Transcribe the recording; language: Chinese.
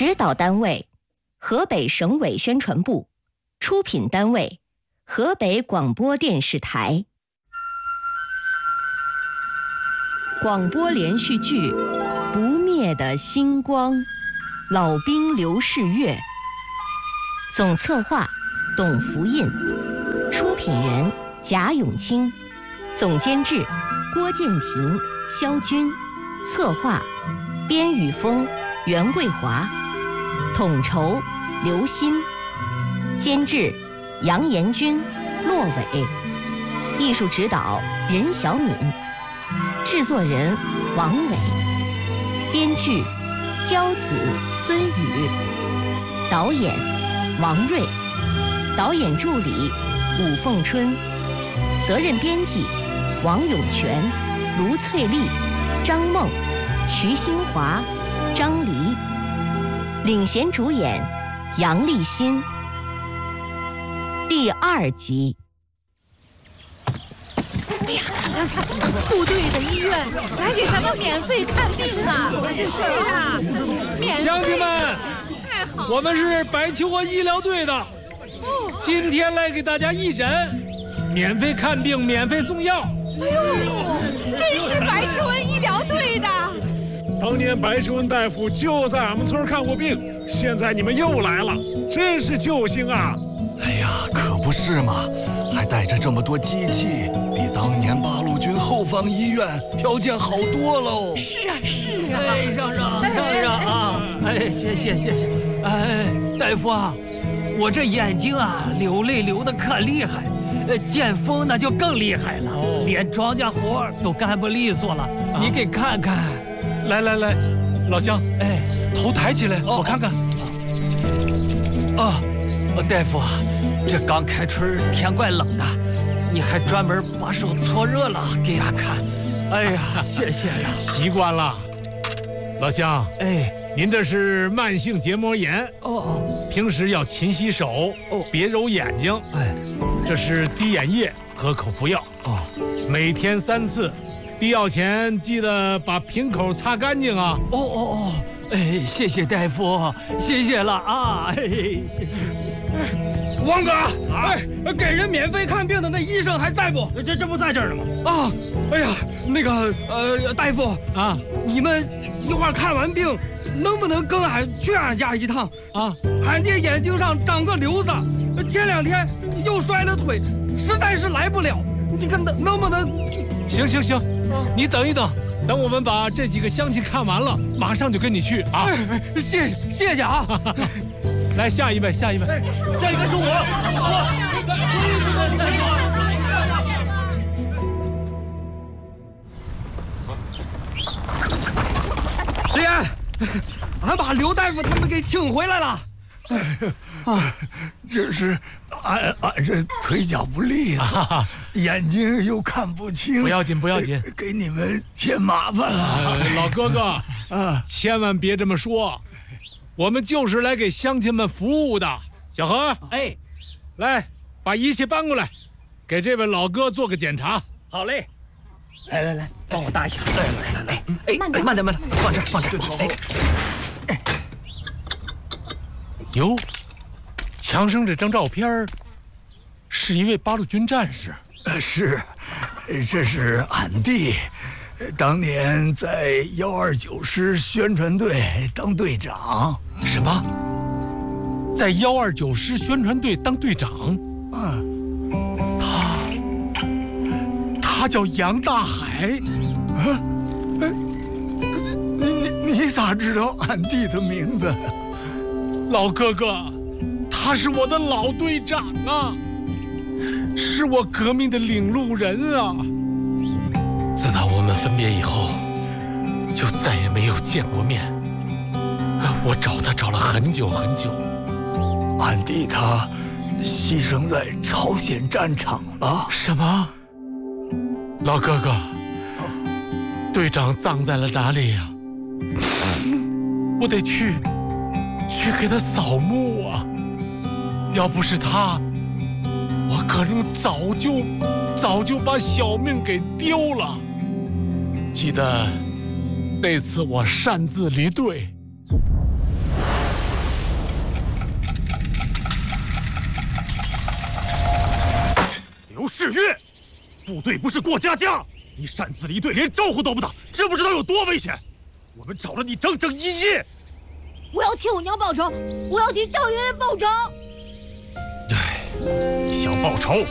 指导单位河北省委宣传部，出品单位河北广播电视台。广播连续剧《不灭的星光》，老兵刘世月，总策划董福印，出品人贾永清，总监制郭建平、肖军，策划边宇峰、袁桂华，统筹刘鑫，监制杨延军、骆伟，艺术指导任小敏，制作人王伟，编剧焦子、孙宇，导演王瑞，导演助理武凤春，责任编辑王永全、卢翠丽、张梦、瞿新华、张黎，领衔主演杨立新。第2集。 哎呀，部队的医院来给咱们免费看病啊！这事儿啊， 乡亲们， 太好了， 我们是白求恩医疗队的，今天来给大家义诊，免费看病，免费送药。 哎呦，真是白求恩医疗队的。 当年白求恩大夫就在俺们村看过病，现在你们又来了，真是救星啊！ 哎呀，可不是嘛，还带着这么多机器，比当年八路军后方医院条件好多喽。 是啊，是啊。 哎，让啊！哎，谢。哎，大夫啊，我这眼睛啊流泪流得可厉害，见风那就更厉害了，连庄稼活都干不利索了。你给看看。 来，老乡， 哎， 头抬起来，我看看。 大夫啊，这刚开春天怪冷的，你还专门把手搓热了给俺看。哎呀，谢谢了， 习惯了。老乡， 哎， 您这是慢性结膜炎，平时要勤洗手，别揉眼睛。 哎， 这是滴眼液和口服药，每天3次。滴药前记得把瓶口擦干净啊！ 哎，谢谢大夫，谢谢了啊！谢。 王哥，哎，给人免费看病的那医生还在不？ 这不在这儿呢吗？ 啊，哎呀，那个大夫啊， 你们一会儿看完病，能不能跟俺去俺家一趟啊？ 俺爹眼睛上长个瘤子，前2天又摔了腿，实在是来不了。这个能不能？ 行，你等一等，等我们把这几个乡亲看完了，马上就跟你去啊！ 谢谢啊！ 来，下一位，下一个是我。 李安，俺把刘大夫他们给请回来了。 这是俺这腿脚不利啊，眼睛又看不清。 不要紧， 给你们添麻烦了。 老哥哥千万别这么说，我们就是来给乡亲们服务的。小何， 哎， 来把仪器搬过来，给这位老哥做个检查。 好嘞。来，帮我搭一下。来，哎，慢点，放这儿。哎。 哟，墙上这张照片是一位八路军战士。 是，这是俺弟，当年在129师宣传队当队长。 什么？在129师宣传队当队长？他叫杨大海。 你咋知道俺弟的名字？ 老哥哥，他是我的老队长啊，是我革命的领路人啊。自打我们分别以后，就再也没有见过面。我找他找了很久。 俺弟他牺牲在朝鲜战场了。 什么？老哥哥，队长葬在了哪里呀？我得去给他扫墓啊！要不是他，我可能早就把小命给丢了。记得那次我擅自离队， 世越，部队不是过家家，你擅自离队，连招呼都不打，知不知道有多危险？我们找了你整整1夜。 我要替我娘报仇，我要替赵爷爷报仇。 想报仇，